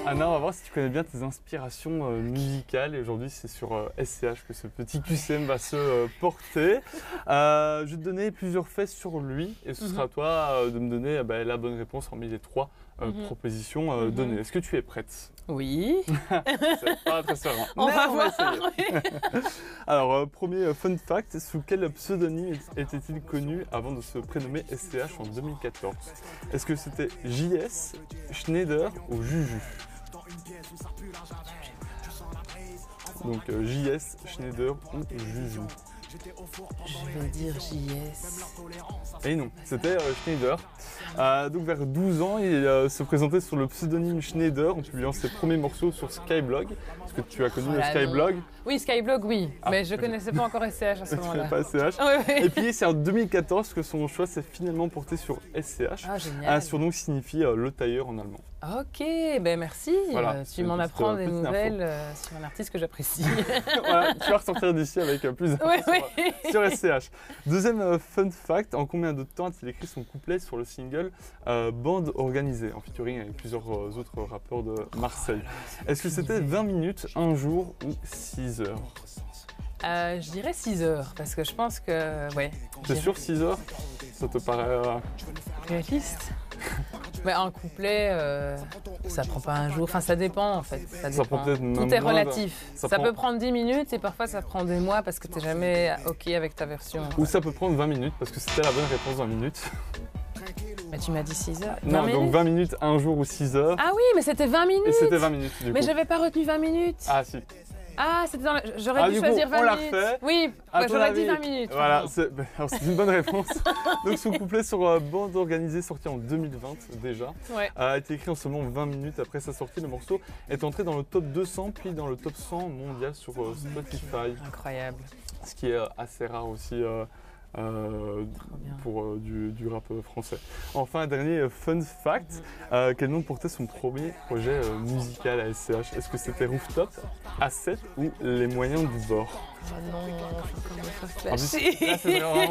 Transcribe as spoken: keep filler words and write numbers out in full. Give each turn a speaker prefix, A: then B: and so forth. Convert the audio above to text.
A: Anna, on va voir si tu connais bien tes inspirations euh, musicales. Et aujourd'hui, c'est sur euh, S C H que ce petit Q C M va se euh, porter. Euh, je vais te donner plusieurs faits sur lui et ce sera à toi euh, de me donner euh, bah, la bonne réponse parmi les trois euh,
B: Mm-hmm.
A: propositions euh,
B: Mm-hmm.
A: données. Est-ce que tu es prête?
B: Oui.
A: C'est pas très serein.
B: On
A: mais
B: va
A: on
B: voir.
A: essayer. Alors, euh, premier euh, fun fact, sous quel pseudonyme était-il connu avant de se prénommer S C H en deux mille quatorze? Est-ce que c'était J S, Schneider ou Juju? Donc euh, J S, Schneider ou Juju?
B: Je vais dire J S.
A: Et non, c'était euh, Schneider. Euh, donc vers douze ans, il euh, se présentait sur le pseudonyme Schneider en publiant ses premiers morceaux sur Skyblog. Est-ce que tu as connu
B: Oh
A: le
B: là
A: Skyblog?
B: Oui, Skyblog, oui.
A: Ah,
B: mais je
A: ok.
B: connaissais pas encore S C H à ce
A: Tu
B: moment-là.
A: connais pas S C H?
B: Oui, oui.
A: Et puis c'est en deux mille quatorze que son choix s'est finalement porté sur S C H.
B: Ah, génial.
A: Un surnom qui signifie euh, le tailleur en allemand.
B: Ok, ben merci.
A: Voilà,
B: Euh,
A: c'est
B: tu
A: une
B: m'en
A: petite,
B: apprends
A: euh,
B: des
A: petite
B: nouvelles euh, sur un artiste que j'apprécie.
A: Voilà, tu vas ressortir d'ici avec euh, plus d'infos
B: Oui,
A: sur,
B: oui.
A: sur S C H. Deuxième euh, fun fact, en combien de temps a-t-il écrit son couplet sur le single euh, Bande Organisée, en featuring avec plusieurs euh, autres rappeurs de Marseille? Est-ce que c'était vingt minutes, un jour ou six heures?
B: Euh, je dirais six heures, parce que je pense que... Ouais.
A: T'es sûr six heures? Ça te paraît... euh,
B: Réaliste. Mais un couplet, euh, ça prend pas un jour. Enfin, ça dépend en fait. Ça,
A: Ça
B: dépend.
A: prend peut-être même
B: Tout est
A: moins d'un-
B: relatif.
A: ça
B: Ça,
A: prend-
B: peut prendre dix minutes et parfois ça prend des mois parce que t'es jamais OK avec ta version.
A: Ou ça peut prendre vingt minutes, parce que c'était la bonne réponse, vingt minutes.
B: Mais tu m'as dit six heures.
A: Non,
B: vingt
A: donc
B: minutes
A: vingt minutes, un jour ou six heures.
B: Ah oui, mais c'était vingt minutes.
A: Et c'était vingt minutes du
B: Mais
A: coup.
B: j'avais pas retenu vingt minutes.
A: Ah si.
B: Ah, c'était dans la... J'aurais
A: Ah,
B: dû
A: du coup,
B: choisir
A: on
B: vingt
A: l'a
B: minutes.
A: refait.
B: Oui,
A: À
B: ouais,
A: ton
B: j'aurais dit
A: avis-
B: vingt minutes.
A: Voilà,
B: pardon.
A: c'est ben, alors, c'est une bonne réponse. Donc son couplet sur euh, Bande Organisée, sorti en deux mille vingt déjà,
B: Ouais.
A: a été écrit en seulement vingt minutes après sa sortie. Le morceau est entré dans le top deux cents puis dans le top cent mondial sur euh, Spotify,
B: Incroyable.
A: ce qui est euh, assez rare aussi euh, euh,
B: bien.
A: pour euh, du, du rap euh, français. Enfin, un dernier euh, fun fact, euh, quel nom portait son premier projet euh, musical à S C H? Est-ce que c'était Rooftop, A sept ou Les Moyens du Bord?
B: Oh non, faut qu'on me fasse
A: En plus,
B: flasher.
A: là, c'est vraiment